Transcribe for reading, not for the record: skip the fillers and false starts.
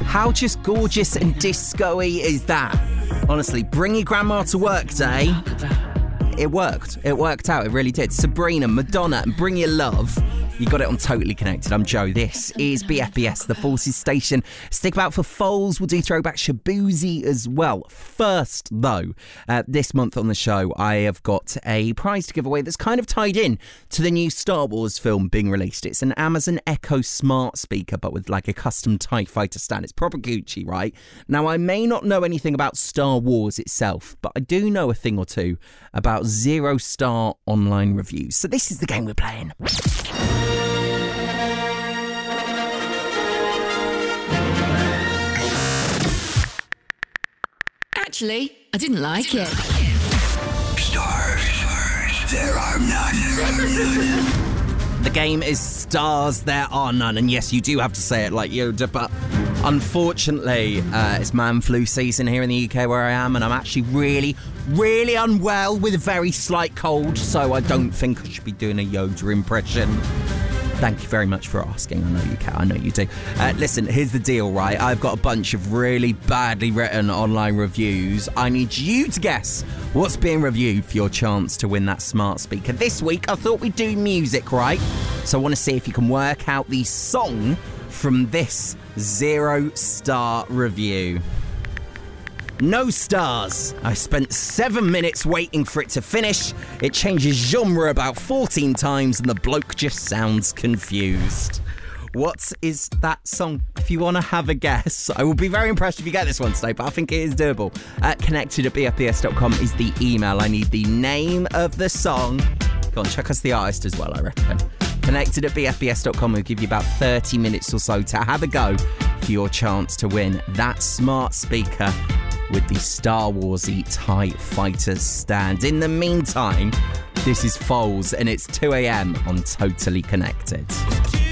How just gorgeous and disco-y is that? Honestly, bring your grandma to work day. It worked. It worked out. It really did. Sabrina, Madonna, and Bring Your Love. You got it on Totally Connected. I'm Joe. This is BFBS, the Forces Station. Stick about for Foals. We'll do Throwback Shaboozey as well. First, though, this month on the show, I have got a prize to give away that's kind of tied in to the new Star Wars film being released. It's an Amazon Echo smart speaker, but with like a custom TIE Fighter stand. It's proper Gucci, right? Now, I may not know anything about Star Wars itself, but I do know a thing or two about 0-star online reviews. So this is the game we're playing. Actually, I didn't like it. Stars, there are none. The game is Stars, There Are None. And yes, you do have to say it like Yoda, but unfortunately, it's man flu season here in the UK where I am, and I'm actually really, really unwell with a very slight cold, so I don't think I should be doing a Yoda impression. Thank you very much for asking. I know you can. I know you do. Listen, here's the deal, right? I've got a bunch of really badly written online reviews. I need you to guess what's being reviewed for your chance to win that smart speaker. This week, I thought we'd do music, right? So I want to see if you can work out the song from this 0-star review. No stars. I spent 7 minutes waiting for it to finish. It changes genre about 14 times and the bloke just sounds confused. What is that song? If you want to have a guess, I will be very impressed if you get this one today, but I think it is doable. Connected@bfbs.com is the email. I need the name of the song. Go on, check us the artist as well, I reckon. Connected@bfbs.com will give you about 30 minutes or so to have a go for your chance to win that smart speaker with the Star Warsy TIE Fighter stand. In the meantime, this is Foals and it's 2 a.m. on Totally Connected.